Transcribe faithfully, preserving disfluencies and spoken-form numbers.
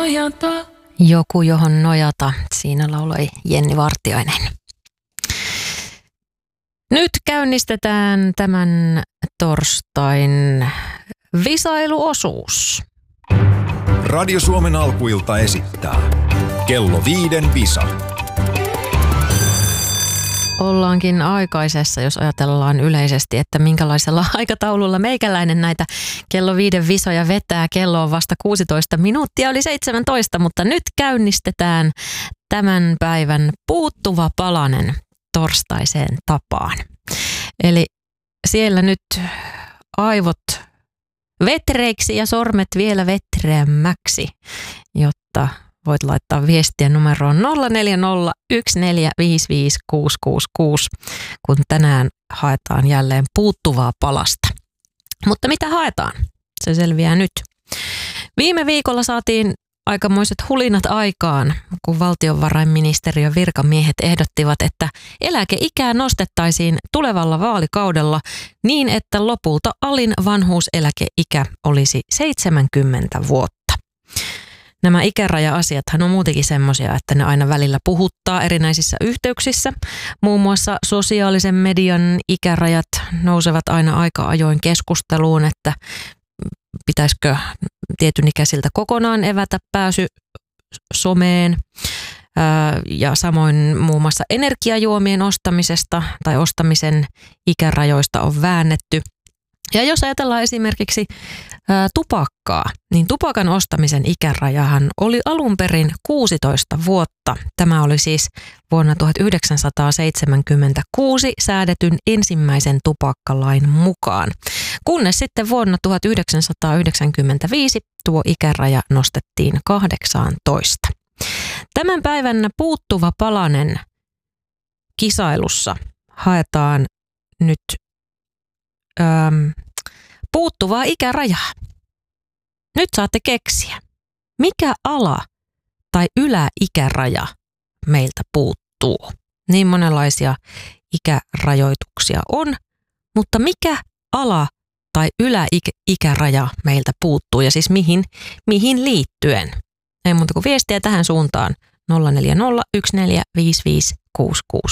nojata. Joku, johon nojata. Siinä lauloi Jenni Vartiainen. Nyt käynnistetään tämän torstain visailuosuus. Radio Suomen alkuilta esittää Kello viiden visa. Ollaankin aikaisessa, jos ajatellaan yleisesti, että minkälaisella aikataululla meikäläinen näitä kello viiden visoja vetää. Kello on vasta kuusitoista minuuttia, oli seitsemäntoista, mutta nyt käynnistetään tämän päivän puuttuva palanen torstaiseen tapaan. Eli siellä nyt aivot vetreiksi ja sormet vielä vetreämmäksi, jotta voit laittaa viestiä numeroon nolla neljä nolla yksi neljä viisi viisi kuusi kuusi kuusi, kun tänään haetaan jälleen puuttuvaa palasta. Mutta mitä haetaan? Se selviää nyt. Viime viikolla saatiin aikamoiset hulinat aikaan, kun valtiovarainministeriön virkamiehet ehdottivat, että eläkeikää nostettaisiin tulevalla vaalikaudella niin, että lopulta alin vanhuuseläkeikä olisi seitsemänkymmentä vuotta. Nämä ikäraja-asiathan on muutenkin semmoisia, että ne aina välillä puhuttaa erinäisissä yhteyksissä. Muun muassa sosiaalisen median ikärajat nousevat aina aika ajoin keskusteluun, että pitäisikö tietyn ikäisiltä kokonaan evätä pääsy someen. Ja samoin muun muassa energiajuomien ostamisesta tai ostamisen ikärajoista on väännetty. Ja jos ajatellaan esimerkiksi ää, tupakkaa, niin tupakan ostamisen ikärajahan oli alun perin kuusitoista vuotta. Tämä oli siis vuonna tuhatyhdeksänsataaseitsemänkymmentäkuusi säädetyn ensimmäisen tupakkalain mukaan. Kunnes sitten vuonna tuhatyhdeksänsataayhdeksänkymmentäviisi tuo ikäraja nostettiin kahdeksaantoista. Tämän päivän puuttuva palanen kisailussa haetaan nyt Öm, puuttuvaa ikärajaa. Nyt saatte keksiä, mikä ala- tai yläikäraja meiltä puuttuu. Niin monenlaisia ikärajoituksia on, mutta mikä ala- tai yläikäraja meiltä puuttuu ja siis mihin, mihin liittyen? Ei muuta kuin viestiä tähän suuntaan nolla neljä nolla yksi neljä viisi viisi kuusi kuusi